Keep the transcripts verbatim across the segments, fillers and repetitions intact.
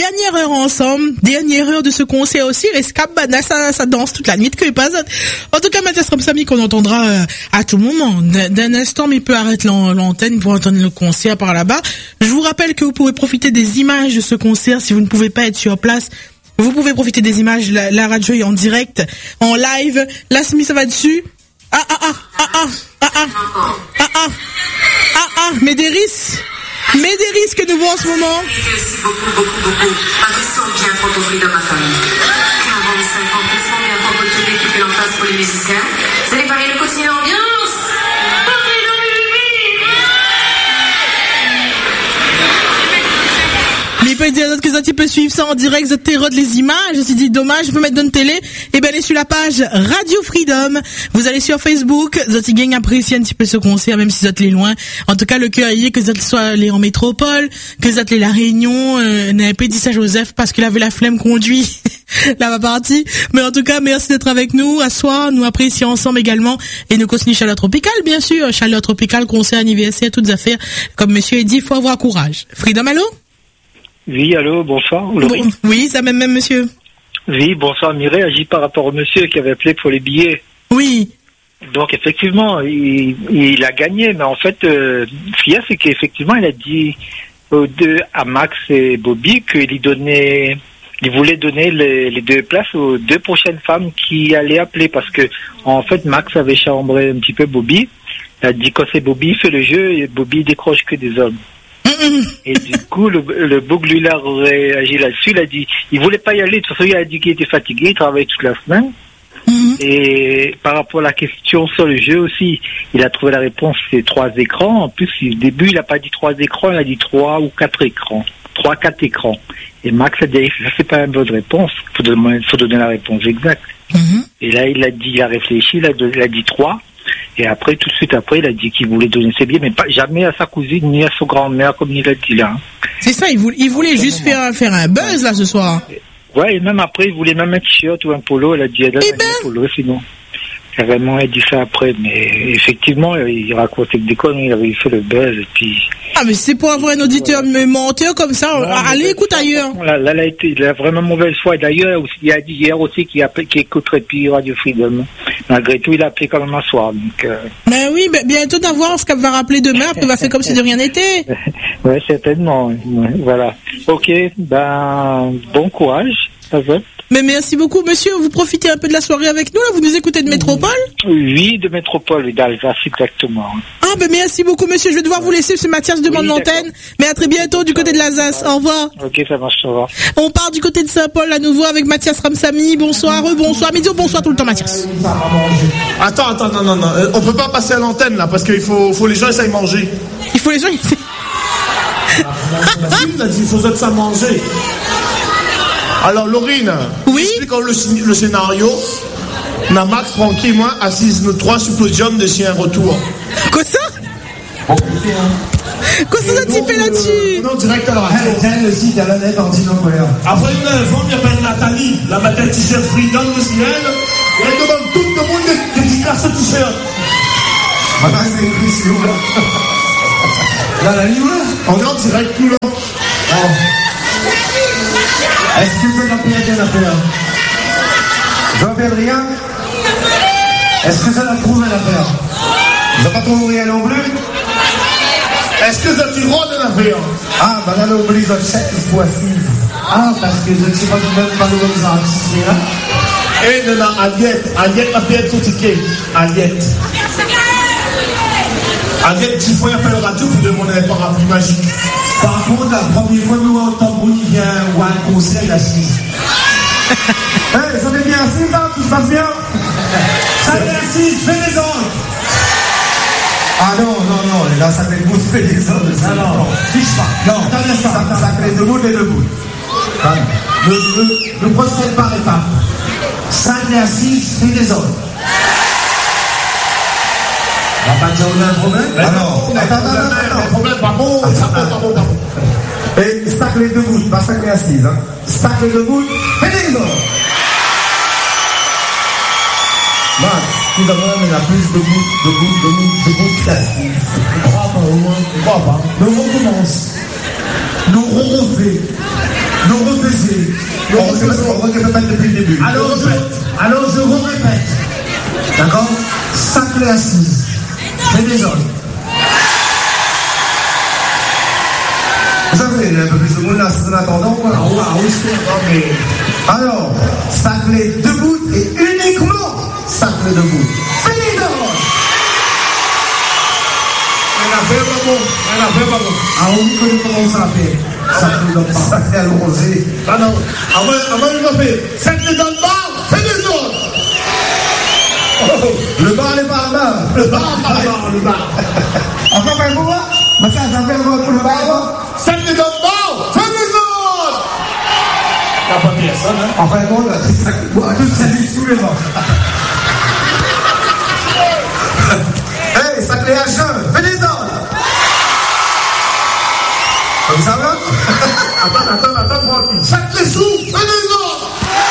dernière heure ensemble, dernière heure de ce concert aussi, Rescap Banda, ça, ça danse toute la nuit, que pas autre. En tout cas, Mathias Ramsamy qu'on entendra euh, à tout moment. D'un instant, mais il peut arrêter l'antenne pour entendre le concert par là-bas. Je vous rappelle que vous pouvez profiter des images de ce concert si vous ne pouvez pas être sur place. Vous pouvez profiter des images, la, la radio est en direct, en live. Là, Smith, ça va dessus. Ah, ah, ah, ah, ah, ah, ah, ah, ah, ah, ah, mais des risques. Mais des risques que nous voyons en ce moment. Merci beaucoup, beaucoup, beaucoup. Parce qu'ils sont bien pour Freedom, ma famille. quarante-cinq ans, ils sont bien pour toute l'équipe et en face pour les musiciens. Vous allez parler le quotidien ambiance. Mais il peut dire que Zoti peut suivre ça en direct, Zoti rôde les images, je me suis dit dommage, je peux mettre dans une télé, et ben allez sur la page Radio Freedom, vous allez sur Facebook, Zoti gang apprécie un petit peu ce concert, même si Zoti est loin. En tout cas, le cœur y est que Zoti soit allé en métropole, que Zoti est la Réunion, euh, n'a pas dit ça à Joseph parce qu'il avait la flemme conduit, là va partie. Mais en tout cas, merci d'être avec nous, à soir, nous apprécions ensemble également, et nous continuons Chaleur Tropicale, bien sûr, Chaleur Tropicale, concert, anniversaire, toutes affaires, comme monsieur a dit, il faut avoir courage. Freedom, allô? Oui, allô, bonsoir. Bon, oui, ça même, même, monsieur. Oui, bonsoir, Mireille, agit par rapport au monsieur qui avait appelé pour les billets. Oui. Donc, effectivement, il, il a gagné, mais en fait, euh, ce qu'il y a, c'est qu'effectivement, il a dit aux deux, à Max et Bobby, qu'il lui donnait, il voulait donner les, les deux places aux deux prochaines femmes qui allaient appeler, parce que, en fait, Max avait chambré un petit peu Bobby. Il a dit, quand c'est Bobby, il fait le jeu, et Bobby décroche que des hommes. Et du coup, le, le Bouglu a réagi là-dessus. Il a dit, il voulait pas y aller. De toute façon, il a dit qu'il était fatigué, il travaillait toute la semaine. Mm-hmm. Et par rapport à la question sur le jeu aussi, il a trouvé la réponse, c'est trois écrans. En plus, au début, il a pas dit trois écrans, il a dit trois ou quatre écrans. Trois, quatre écrans. Et Max a dit, ça c'est pas une bonne réponse. Faut donner, faut donner la réponse exacte. Mm-hmm. Et là, il a dit, il a réfléchi, il a, il a dit trois. Et après, tout de suite après, il a dit qu'il voulait donner ses billets, mais pas jamais à sa cousine ni à son grand-mère, comme il a dit là. C'est ça, il voulait, il voulait juste faire, faire un buzz là ce soir. Ouais, et même après, il voulait même un t-shirt ou un polo. Il a dit, elle a ben... un polo, sinon. Carrément, il dit ça après, mais effectivement, il racontait des conneries, il avait fait le buzz, et puis... Ah, mais c'est pour avoir un auditeur ouais. menteur comme ça, ouais, allez, écoute ailleurs. Là, là, là, il a vraiment mauvaise foi. D'ailleurs, il a dit hier aussi qu'il qu écouterait plus Radio Freedom. Malgré tout, il a appelé quand même un soir, donc... Euh... Ben oui, ben, bientôt d'avoir ce qu'elle va rappeler demain, après il va faire comme si de rien n'était. Ouais, certainement, ouais, voilà. Ok, ben, bon courage, ça va. Mais merci beaucoup, monsieur. Vous profitez un peu de la soirée avec nous, là? Vous nous écoutez de Métropole? Oui, de Métropole, d'Alsace, exactement. Ah, ben merci beaucoup, monsieur. Je vais devoir vous laisser, parce que Mathias demande oui, l'antenne. Mais à très bientôt du côté de l'Alsace. Au revoir. Ok, ça marche, au revoir. On part du côté de Saint-Paul à nouveau avec Mathias Ramsamy. Bonsoir, bonsoir, midi ou bonsoir tout le temps, Mathias. Attends, attends, non, non, non. On peut pas passer à l'antenne, là, parce qu'il faut, faut les gens essayent de manger. Il faut les gens essayent. Il faut que ça manger. Alors, Laurine, oui? Explique le, le scénario. On a Max, Francky et moi assises nous trois sur le podium de Chien Retour. Quoi ça? Quoi ça, tu fais là-dessus? Non, direct à la radio. Tiens le site à la net en disant quoi. Après une femme qui s'appelle Nathalie, la matin t-shirt Freedom de ciel, et elle demande tout le monde de dédicace ce t-shirt. Maintenant, c'est écrit sur où là? Là, la ligne là? On est en direct tout là. Est-ce que ça n'a pas bien à faire? Jean-Pierre Rien? Est-ce que ça n'a trouvé à faire? Vous n'avez pas trouvé rien non plus? Est-ce que ça tire à l'affaire? Ah, ben là, on oublie ça chaque fois-ci. Ah, parce que je ne sais pas du même pas le même artiste là. Et de la Aliette, Aliette a payé son ticket. Aliette. Aliette, il faut y appeler la radio pour demander un parapluie magique. Par contre, la première fois que nous entendons il vient ou un concert, il a six. Hey, ça fait bien assis, là, tout se passe bien? Ça fait assis, fais des ondes! Ah non, non, non, là, ça fait debout, fais des ondes. Non, non, non, fiche pas. Non, ça, ça, ça crée debout et debout. Le, le, le procède par étapes. cinq et assis, fais des ondes. On va pas dire on a un problème? Alors, attends, attends, attends, un problème, pas bon, ça pas bon, pas bon. Et stack les deux bouts, pas stack les assises, hein. Stack les deux bouts, fais des ordres. Max, nous avons même la plus de bouts, de bouts, de bouts, de bouts d'assises. Je crois pas, au moins, je crois pas. Nous recommençons. Nous ronflons. nous refaisons. On répète depuis le début. Alors je, alors je répète. D'accord? Sacré assise. Fais des ordres. Vous savez, il y a un peu plus de monde là, c'est en attendant. Ah oui, ah oui, c'est pas, mais. Alors, sacré debout et uniquement sacré debout. Fais des ordres. Un affaire pas bon. Un affaire pas bon. Ah oui, vous connaissez comment ça fait. Sacré debout. Sacré allongé. Ah non. Avant, avant, il m'a fait. Sacré dans le bar. Fais des ordres. Le bar n'est pas là. Le bar, pas le bar, le bar. Enfin, ben, pour moi, mais ça, ça fait pour le bar. Sacré dans le bar. Fais des ordres. T'as pas personne, hein? Enfin, bon, là, c'est ça. Tout ça, c'est sous les vents. Hey, sacré à jeun, fais des ordres. Comme ça va? Attends, attends, attends, tranquille. Sacré sous, fais des ordres.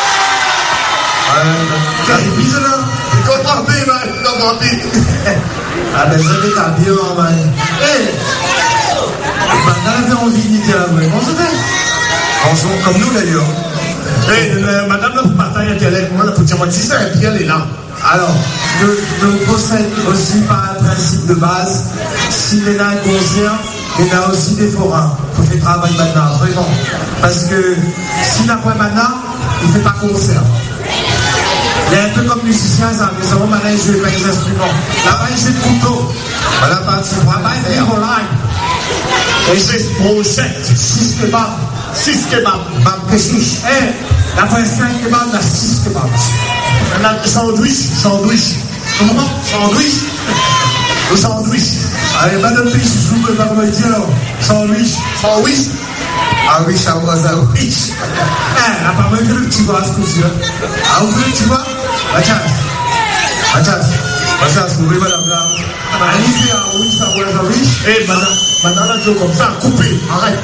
C'est bizarre, là. Il comprend bien, man. Il comprend bien. Ah, ben, ça fait ta bien, man. Hey! Ben, t'as fait envie d'y là, mais comment ça fait? Franchement, comme nous, d'ailleurs. Hey, madame, là, vous partagez intérêt. Moi, la petite moitié, ça, et puis elle est là. Alors, je, je procède aussi par un principe de base. Si les nains concert, il y a aussi des forains. Il faut faire travail maintenant, vraiment. Parce que s'il n'a pas maintenant, il ne fait pas concert. Il est un peu comme musicien, ça, mais ça va maintenant jouer avec les instruments. Là-bas, il joue de couteau. Voilà, parti. Là-bas, il fait online. Et j'ai projette. Six kebabs. Six kebabs. Bab keshish. Eh, la fois cinq kebabs, la six kebabs. On a des sandwich. Sandwich. Comment? Sandwich. Le sandwich. Allez, pas de piste, je vous peux pas me dire alors. Sandwich. Sandwich. Ah oui, ça va, ça oui. Eh, là, pas mal que le petit bois, ce coup-ci. Ah, vous voulez le petit bois? Mathias. Mathias. Mathias, vous voulez madame là? Allez, c'est ah oui, ça va, ça oui. Eh, madame, madame, là, tu comme ça, coupé. Arrête.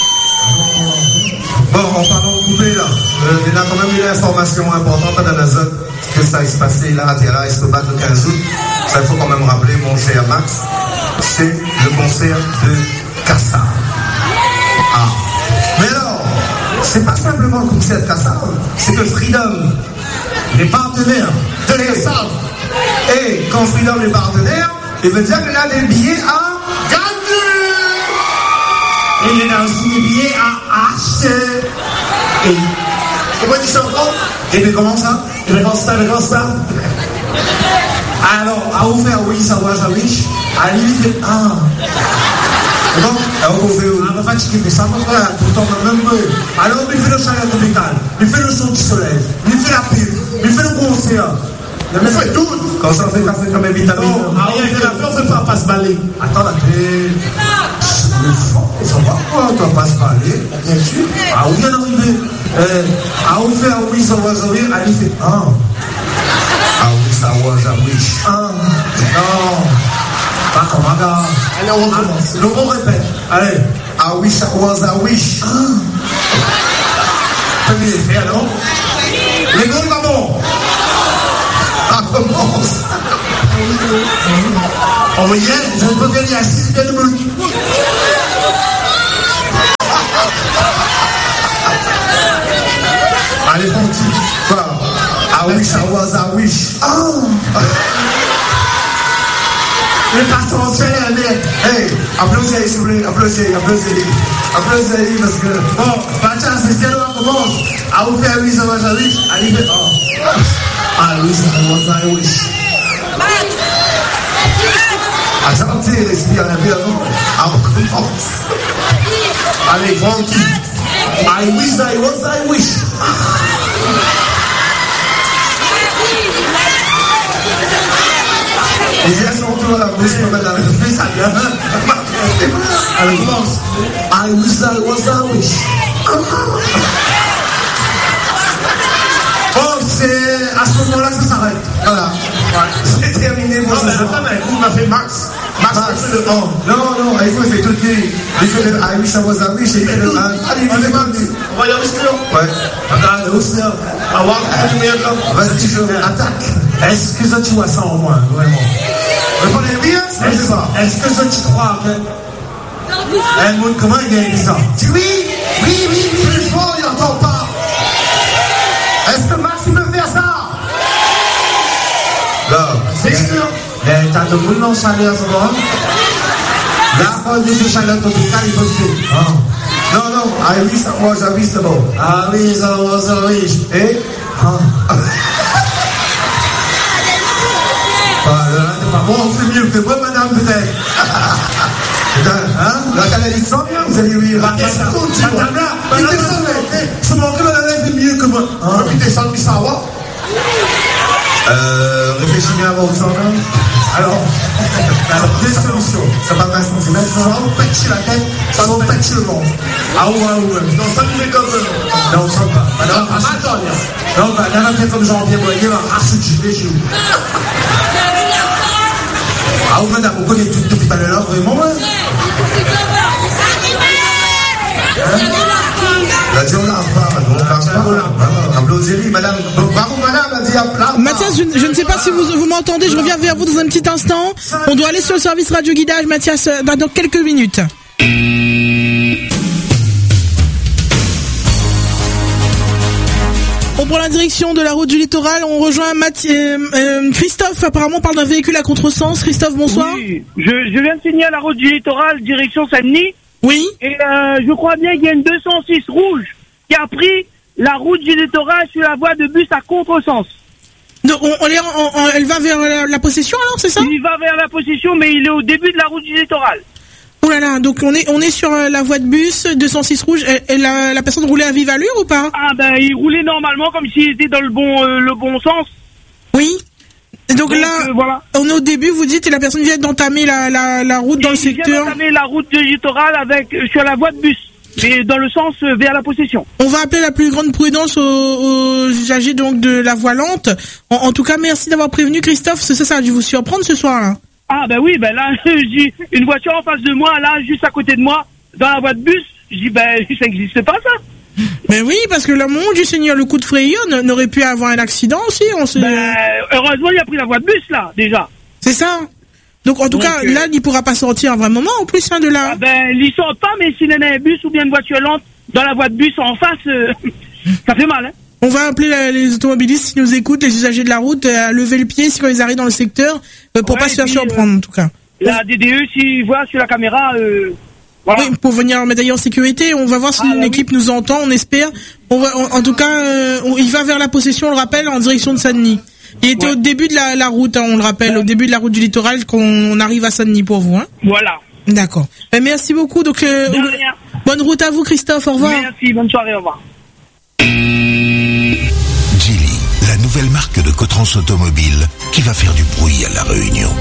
Bon, en parlant de couper là, euh, il y a quand même une information importante dans la zone que ça s'est passé là à Terra et se battre le quinze août. Ça, il faut quand même rappeler, mon cher Max, c'est le concert de Kassar. Ah. Mais alors, c'est pas simplement le concert de Kassar, c'est que Freedom, les partenaires de Kassar, et quand Freedom est partenaire, il veut dire qu'il a des billets à gagner. Et il y a aussi des billets à acheter. Et Comment tu dis ça encore? et bien comment ça? Il est comme ça, il est comme ça. Alors, à vous faire oui, ça va, ça oui. À lui, il fait ah. Donc, alors on fait, on va fatiguer, mais ça va faire, pourtant, même peu. Alors, il fait le chariot tropical, il fait le son du soleil, il fait la pipe, il fait le concert. Il fait tout. Quand ça fait café comme un vitamine. Non, ah, il fait la fleur, c'est pas passe-balai. Attends, la tête. Ça va quoi, toi, passe-balai? Bien sûr. Ah, où vient d'arriver? Ah, on fait un oui, ça va, ça va, elle fait ah. Ah oui, ça va, ça oui. Ah, non. Pas comme un gars. Allez, on recommence. Le mot répète. Allez. Ah oui, ça va, ça oui. Ah. T'as mis les faits, alors? Les gars, maman. Ah, commence. Oh, mais hier, je ne peux gagner à six de bloc. Allez, parti. Quoi? Ah oui, ça was a wish. Oh! Les passants, c'est la merde. Hey, applaudissez, s'il vous plaît. Applaudissez, applaudissez. Applaudissez, parce que. Bon, Mathias, c'est c'est là, on commence. Ah, vous faites oui, ça was a wish. Allez, faites. Oh. Ah oui, ça was a wish. Attendez, respire un peu avant. Ah, on commence. Allez, tranquille. I wish I was I wish. Et j'ai son tour à la bouche pour mettre la fille, ça vient. Allez, commence. I wish I was I wish. Bon, c'est à ce moment-là que ça s'arrête. Voilà. Ouais. C'est terminé pour Non, ce mais soir. attends, mais on a fait Max. Max, Max, c'est le un. non, non, il faut faire toutes les. Il fait le I wish I was I wish et il fait le un. Allez, On il est fait parti. On va y aller au stylo. Ouais. Regarde, au stylo. On va voir le meilleur comme. Vas-y, je attaque. Est-ce que ça tu vois ça en moins, vraiment? Répondez bien, c'est Est-ce ça. est-ce que ça, tu crois que. Un monde, comment il gagne ça? Oui, oui, oui, oui, plus fort, C'est sûr. Mais t'as de monde dans le chalet à ce moment. Là, quand il fait chalet tropical, il faut le faire. Non, non, I wish I was a vegetable. I wish I was a wish. Eh? Pas bon, c'est mieux que moi, madame, peut-être. Hein? La canalité sent bien, vous allez lui rater ça. Madame là, il descend, je me que madame là, c'est mieux que moi. Je vais descendre, mais ça va. Euh, réfléchis bien avant de s'en alors, deux solutions. Ça va vingt centimètres, ça va vous pêcher la tête, ça va vous pêcher le ventre. Ah ouais, ouais, non, ça nous fait comme. Non, ça va pas. Madame, attends, non, madame a fait comme Jean-Pierre Boyer, elle a arraché le gilet chez vous. Ah oui, madame, vous connaissez tout depuis tout à l'heure, vraiment, ouais. La dit on n'a pas, on n'a pas. Applaudissez-lui, madame. Bravo, madame, elle dit applaudissez. Mathias, je, je ne sais pas si vous, vous m'entendez, je reviens vers vous dans un petit instant. On doit aller sur le service radio guidage, Mathias, dans, dans quelques minutes. On prend la direction de la route du littoral, on rejoint Mathieu, euh, euh, Christophe, apparemment parle d'un véhicule à contresens. Christophe, bonsoir. Oui, je, je viens de signer à la route du littoral, direction Saint-Denis. Oui. Et euh, je crois bien qu'il y a une deux cent six rouge qui a pris la route du littoral sur la voie de bus à contresens. Donc, on, on est en, en, elle va vers la, la possession alors, c'est ça? Il va vers la possession, mais il est au début de la route du littoral. Oh là là, donc on est on est sur la voie de bus deux cent six rouge. Et, et la, la personne roulait à vive allure ou pas? Ah ben il roulait normalement comme s'il était dans le bon euh, le bon sens. Oui. Et donc, donc là, euh, voilà. On est au début, vous dites, et la personne vient d'entamer la, la, la route dans il le secteur. Il vient d'entamer la route du littoral avec euh, sur la voie de bus, mais dans le sens euh, vers la possession. On va appeler la plus grande prudence aux, aux usagers donc de la voie lente. En, en tout cas, merci d'avoir prévenu Christophe. Ça, ça a dû vous surprendre ce soir là. Ah ben oui, ben là, j'ai une voiture en face de moi, là, juste à côté de moi, dans la voie de bus. Je dis, ben, ça n'existe pas, ça. Mais oui, parce que le mon du Seigneur, le coup de frayeur n'aurait pu avoir un accident aussi. On se... Ben, heureusement, il a pris la voie de bus, là, déjà. C'est ça. Donc, en tout Donc, cas, euh... là, il pourra pas sortir à un vrai moment, en plus, hein, de là. Ah ben, il sort pas, mais s'il y a un bus ou bien une voiture lente dans la voie de bus en face, euh, ça fait mal, hein. On va appeler la, les automobilistes qui nous écoutent, les usagers de la route, à lever le pied si quand ils arrivent dans le secteur, euh, pour ouais, pas se faire puis, surprendre, euh, en tout cas. La D D E, s'ils voient sur la caméra, euh, voilà. Oui, pour venir mettre en sécurité. On va voir si ah, une équipe oui. nous entend, on espère. On va, on, en tout cas, euh, on, il va vers la possession, on le rappelle, en direction de Saint-Denis. Il était ouais. au début de la, la route, hein, on le rappelle, ouais. au début de la route du littoral, qu'on arrive à Saint-Denis pour vous. Hein. Voilà. D'accord. Ben, merci beaucoup. Donc, euh, on, bonne route à vous, Christophe. Au revoir. Merci, bonne soirée, au revoir. Geely, la nouvelle marque de Cotrans Automobile qui va faire du bruit à La Réunion.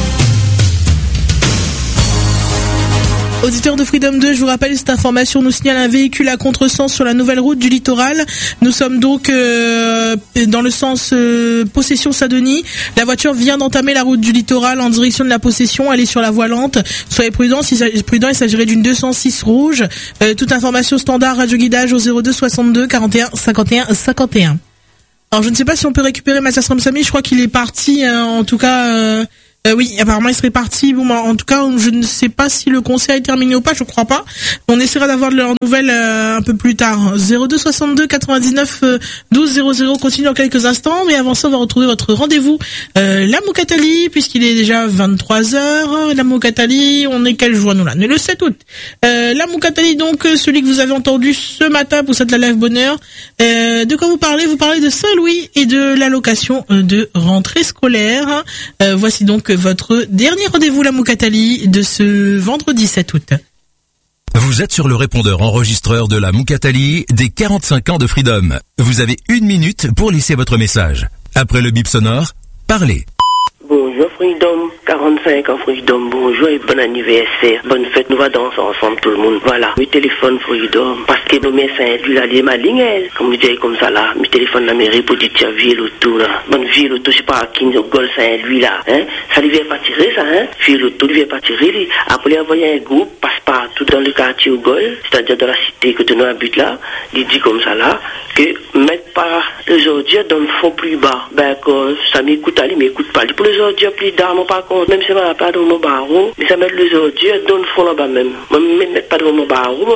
Auditeurs de Freedom deux, je vous rappelle cette information nous signale un véhicule à contresens sur la nouvelle route du littoral. Nous sommes donc euh, dans le sens euh, Possession-Saint-Denis. La voiture vient d'entamer la route du littoral en direction de la Possession. Elle est sur la voie lente. Soyez prudents, il, prudents, il s'agirait d'une deux cent six rouge. Euh, toute information standard radio guidage au zéro deux soixante-deux quarante et un cinquante et un cinquante et un. Alors je ne sais pas si on peut récupérer Mathias Ramsamy. Je crois qu'il est parti, hein, en tout cas... Euh, Euh, oui, apparemment il serait parti. Bon, bah, en tout cas, je ne sais pas si le conseil est terminé ou pas, je crois pas. On essaiera d'avoir de leurs nouvelles euh, un peu plus tard. zéro deux soixante-deux quatre-vingt-dix-neuf douze zéro zéro continue dans quelques instants, mais avant ça, on va retrouver votre rendez-vous euh, la Moukatali, puisqu'il est déjà vingt-trois heures. La Moukatali, on est quel jour nous là? On est le sept août. Euh, la Moukatali, donc celui que vous avez entendu ce matin pour cette la Live Bonheur. Euh, de quoi vous parlez? Vous parlez de Saint-Louis et de l'allocation de rentrée scolaire. Euh, voici donc votre dernier rendez-vous la Moukatali de ce vendredi sept août. Vous êtes sur le répondeur enregistreur de la Moukatali des quarante-cinq ans de Freedom. Vous avez une minute pour laisser votre message. Après le bip sonore, parlez. Bonjour Freedom, quarante-cinq ans Freedom, bonjour et bon anniversaire. Bonne fête, nous va danser ensemble tout le monde. Voilà, mes téléphones Freedom, parce que nos médecins, lui là, les malines, comme vous dites comme ça là, mes téléphones la mairie pour dire tiens, vie l'auto là. Bonne vie l'auto, je sais pas à qui nous gol Saint-Louis là, hein. Ça lui vient pas tirer ça, hein. Vie l'auto, lui vient pas tirer, après il envoyer un groupe, passe partout dans le quartier au gol, c'est-à-dire dans la cité que tu nous habites là, il dit comme ça là, que mettre pas les ordures dans le fond plus bas. Ben, que ça m'écoute à lui, mais écoute pas lui. Pour les ordures plus d'armes, par contre, même si je pas dans mon barreau, mais ça met les ordures dans le fond là-bas même. Moi, je ne mets pas dans mon barreau, mais écoute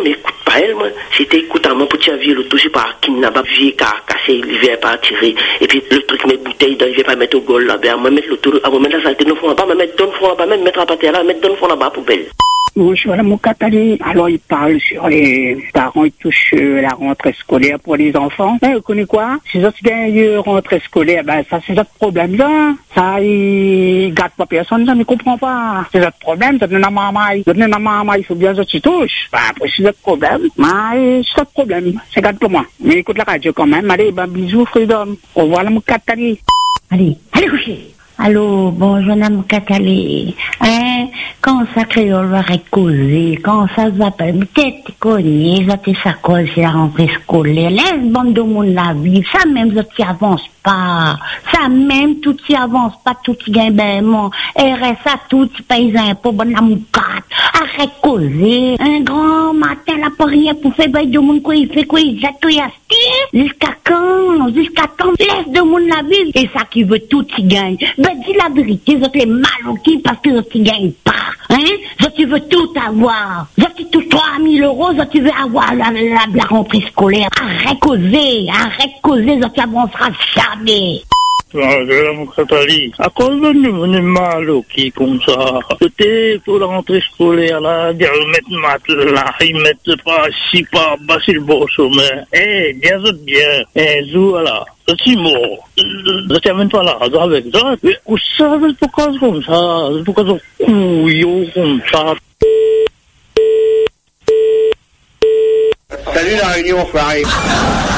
Pas elle, moi. C'était écoute à moi pour tirer le toucher par kidnapper, vieux car casser, l'hiver pas tirer. Et puis le truc, mes bouteilles, il ne va pas mettre au gol là-bas. Moi, mettre le tour, à moi, mettre la saleté, ne faut pas, mettre donne fond là-bas, même mettre à partir là, mettre donne fond là-bas, poubelle. Bonjour, Madame Moukatali. Alors, il parle sur les parents, ils touchent euh, la rentrée scolaire pour les enfants. Eh, vous connaissez quoi? Si ça, c'est une rentrée scolaire, ben, ça, c'est notre problème, là. Ça, il garde pas personne, ça, ne comprend pas. C'est notre problème, ça, c'est notre maman. Notre maman, il faut bien que tu touches. Ben, après, c'est notre problème. Mais, c'est notre problème. C'est garde pour moi. Mais écoute la radio quand même. Allez, ben, bisous, Freedom. Au revoir, la Moukatali. Allez, allez coucher. Allô, bonjour, Madame Catali. Hein, quand ça créole va causer, quand ça s'appelle, peut-être connu, ça te ça cause, c'est la rentrée scolaire, laisse bande de monde la vie, ça même, ça qui avance pas, ça même, tout qui avance pas, tout qui gagne ben, mon, R S A, tout qui paye impôt, bonne la moucate, arrête causer, un grand matin, la pas rien pour faire ben de monde, quoi, il fait quoi, il jette tout, il a jusqu'à quand, jusqu'à quand, laisse de monde la vie, et ça qui veut tout qui gagne. Ben, dis la vérité, je t'ai mal au cul parce que je ne gagne pas. Hein? Je tu veux tout avoir. Je tu touches trois mille euros, je tu veux avoir la, la, la rentrée scolaire. Arrête causer, arrête causer, je tu avanceras jamais. Madame Catali, à cause de nous, on est mal au cul comme ça. C'était pour la rentrée scolaire, là, dire, ils mettent mat là, ils mettent pas si pas bas sur le beau sommet. Eh, bien, c'est bien. Eh, zou, là. C'est mort. Je termine pas là, avec ça. Mais, vous savez pourquoi c'est comme ça? Pourquoi c'est couillon comme ça? Salut la réunion, Farid.